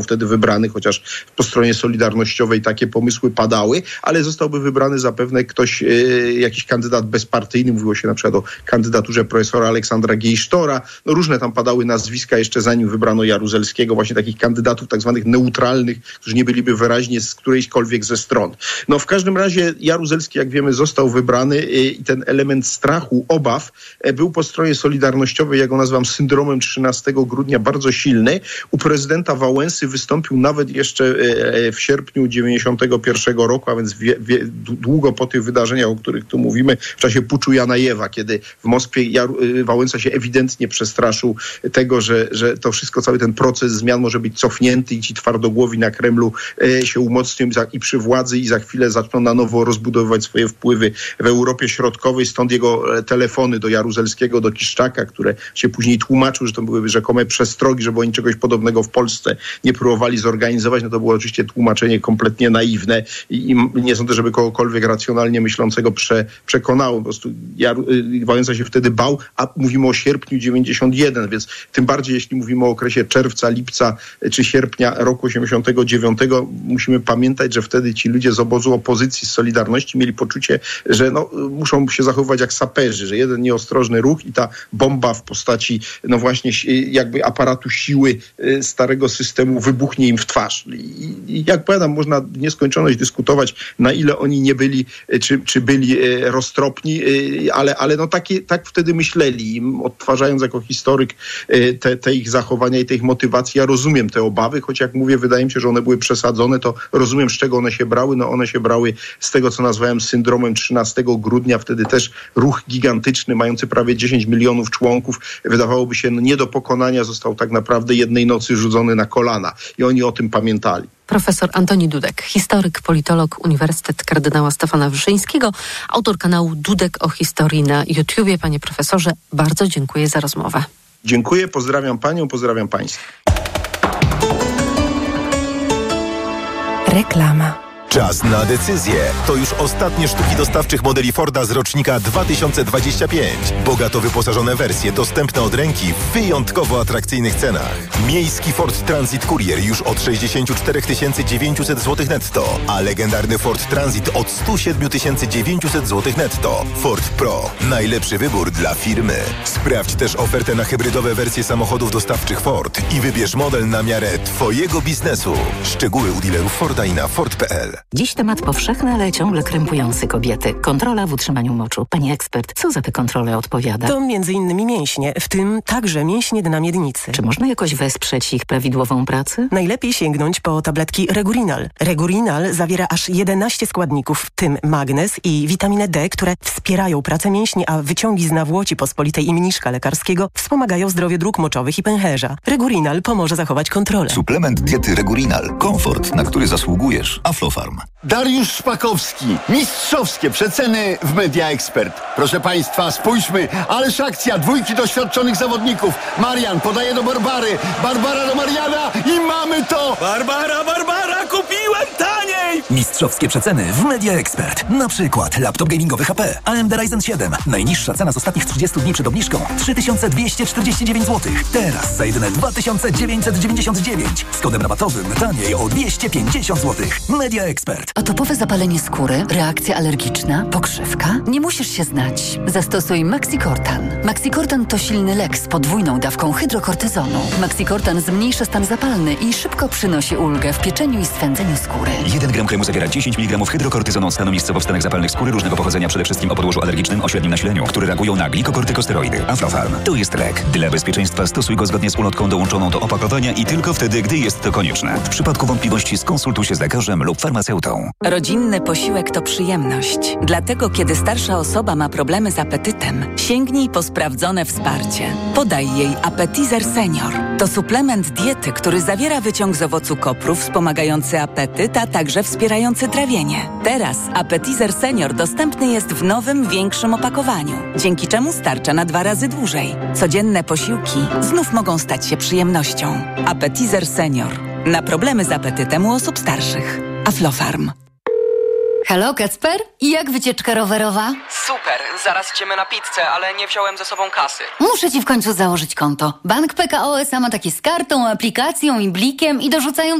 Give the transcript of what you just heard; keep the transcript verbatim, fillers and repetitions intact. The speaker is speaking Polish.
wtedy wybrany, chociaż po stronie solidarnościowej takie pomysły padały, ale zostałby wybrany zapewne ktoś, yy, jakiś kandydat bezpartyjny. Mówiło się na przykład o kandydaturze profesora Aleksandra Gejsztora. No różne tam padały nazwiska jeszcze zanim wybrano Jaruzelskiego, właśnie takich kandydatów tak zwanych neutralnych, którzy nie byliby wyraźnie z którejśkolwiek ze stron. No w każdym razie Jaruzelski, jak wiemy, został wybrany yy, i ten element strachu, obaw yy, był po stronie solidarnościowej, jak go nazywam, syndromem trzynastego grudnia bardzo silny. U prezydenta Wałęsy wystąpił nawet jeszcze w sierpniu dziewięćdziesiątego pierwszego roku, a więc wie, wie, długo po tych wydarzeniach, o których tu mówimy, w czasie puczu Janajewa, kiedy w Moskwie Jar- Wałęsa się ewidentnie przestraszył tego, że, że to wszystko, cały ten proces zmian może być cofnięty i ci twardogłowi na Kremlu się umocnią i, za, i przy władzy i za chwilę zaczną na nowo rozbudowywać swoje wpływy w Europie Środkowej. Stąd jego telefony do Jaruzelskiego, do Kiszczaka, które się później tłumaczył, że to były rzekome przestrogi, żeby oni czegoś podobnego w Polsce nie próbowali zorganizować. No to było oczywiście tłumaczenie kompletnie naiwne i, i nie sądzę, żeby kogokolwiek racjonalnie myślącego prze, przekonało. Po prostu Jar- Wałęsa się wtedy bał, a mówimy o sierpniu dziewięćdziesiątego pierwszego, więc tym bardziej jeśli mówimy o okresie czerwca, lipca czy sierpnia roku osiemdziesiątego dziewiątego, musimy pamiętać, że wtedy ci ludzie z obozu opozycji, z Solidarności mieli poczucie, że no, muszą się zachowywać jak saperzy, że jeden nieostrożny ruch i ta bomba w postaci no właśnie jakby aparatu siły starego systemu wybuchnie im w twarz. I, i jak powiadam, można w nieskończoność dyskutować, na ile oni nie byli, czy, czy byli roztropni, ale, ale no takie, tak wtedy myśleli. I odtwarzając jako historyk te, te ich zachowania i te ich motywacji, ja rozumiem te obawy, choć jak mówię, wydaje mi się, że one były przesadzone, to rozumiem, z czego one się brały. No one się brały z tego, co nazwałem syndromem trzynastego grudnia. Wtedy też ruch gigantyczny, mający prawie dziesięć milionów członków, wydawałoby się no, nie do pokonania, został tak naprawdę jednej nocy rzucony na kolana. I oni o tym pamiętali. Profesor Antoni Dudek, historyk, politolog, Uniwersytet Kardynała Stefana Wyszyńskiego, autor kanału Dudek o historii na YouTubie. Panie profesorze, bardzo dziękuję za rozmowę. Dziękuję, pozdrawiam panią, pozdrawiam państwa. Reklama. Czas na decyzję. To już ostatnie sztuki dostawczych modeli Forda z rocznika dwa tysiące dwudziestego piątego. Bogato wyposażone wersje dostępne od ręki w wyjątkowo atrakcyjnych cenach. Miejski Ford Transit Courier już od sześćdziesiąt cztery tysiące dziewięćset złotych netto, a legendarny Ford Transit od sto siedem tysięcy dziewięćset złotych netto. Ford Pro. Najlepszy wybór dla firmy. Sprawdź też ofertę na hybrydowe wersje samochodów dostawczych Ford i wybierz model na miarę Twojego biznesu. Szczegóły u dealerów Forda i na Ford kropka p l. Dziś temat powszechny, ale ciągle krępujący kobiety. Kontrola w utrzymaniu moczu. Pani ekspert, co za tę kontrolę odpowiada? To między innymi mięśnie, w tym także mięśnie dna miednicy. Czy można jakoś wesprzeć ich prawidłową pracę? Najlepiej sięgnąć po tabletki Regurinal. Regurinal zawiera aż jedenaście składników, w tym magnez i witaminę D, które wspierają pracę mięśni, a wyciągi z nawłoci pospolitej i mniszka lekarskiego wspomagają zdrowie dróg moczowych i pęcherza. Regurinal pomoże zachować kontrolę. Suplement diety Regurinal. Komfort, na który zasługujesz. Aflofarm. Dariusz Szpakowski. Mistrzowskie przeceny w Media Expert. Proszę Państwa, spójrzmy. Ależ akcja dwójki doświadczonych zawodników. Marian podaje do Barbary. Barbara do Mariana i mamy to! Barbara, Barbara, kupiłem taniej! Mistrzowskie przeceny w Media Expert. Na przykład laptop gamingowy H P A M D Ryzen siedem. Najniższa cena z ostatnich trzydziestu dni przed obniżką trzy tysiące dwieście czterdzieści dziewięć złotych. Teraz za jedyne dwa tysiące dziewięćset dziewięćdziesiąt dziewięć. Z kodem rabatowym taniej o dwieście pięćdziesiąt złotych. Media Expert. Atopowe zapalenie skóry, reakcja alergiczna, pokrzywka? Nie musisz się znać. Zastosuj Maxicortan. Maxicortan to silny lek z podwójną dawką hydrokortyzonu. Maxicortan zmniejsza stan zapalny i szybko przynosi ulgę w pieczeniu i swędzeniu skóry. jeden gram kremu zawiera dziesięć miligramów hydrokortyzonu stanu miejscowo w stanach zapalnych skóry różnego pochodzenia, przede wszystkim o podłożu alergicznym o średnim nasileniu, które reagują na glikokortykosteroidy. Aflofarm. To jest lek. Dla bezpieczeństwa stosuj go zgodnie z ulotką dołączoną do opakowania i tylko wtedy, gdy jest to konieczne. W przypadku wątpliwości skonsultuj się z lekarzem lub farmaceutą. Rodzinny posiłek to przyjemność. Dlatego, kiedy starsza osoba ma problemy z apetytem, sięgnij po sprawdzone wsparcie. Podaj jej Appetizer Senior. To suplement diety, który zawiera wyciąg z owocu kopru wspomagający apetyt, a także wspierający trawienie. Teraz Appetizer Senior dostępny jest w nowym, większym opakowaniu, dzięki czemu starcza na dwa razy dłużej. Codzienne posiłki znów mogą stać się przyjemnością. Appetizer Senior. Na problemy z apetytem u osób starszych. Aflofarm. Halo, Kacper? Jak wycieczka rowerowa? Super, zaraz idziemy na pizzę, ale nie wziąłem ze sobą kasy. Muszę ci w końcu założyć konto. Bank P K O S A ma takie z kartą, aplikacją i blikiem i dorzucają